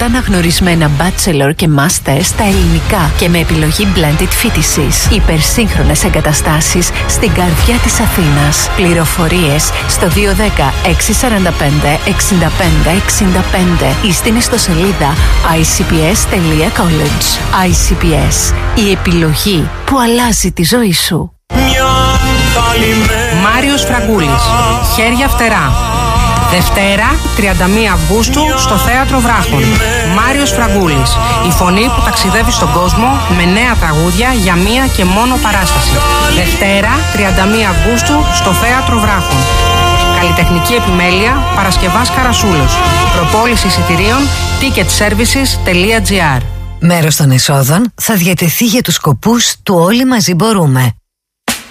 αναγνωρισμένα bachelor και master στα ελληνικά και με επιλογή blended φοιτησής. Υπερσύγχρονες εγκαταστάσεις στην καρδιά της Αθήνας. Πληροφορίες στο 210 645 65 65 ή στην ιστοσελίδα icps.college. ICPS, η επιλογή που αλλάζει τη ζωή σου. Μάριος Φραγκούλης, Χέρια φτερά. Δευτέρα, 31 Αυγούστου, στο Θέατρο Βράχων. Μάριος Φραγκούλης, η φωνή που ταξιδεύει στον κόσμο με νέα τραγούδια για μία και μόνο παράσταση. Δευτέρα, 31 Αυγούστου, στο Θέατρο Βράχων. Καλλιτεχνική επιμέλεια, Παρασκευάς Καρασούλος. Προπόληση εισιτηρίων, ticketservices.gr. Μέρος των εσόδων θα διατεθεί για τους σκοπούς του Όλοι Μαζί Μπορούμε.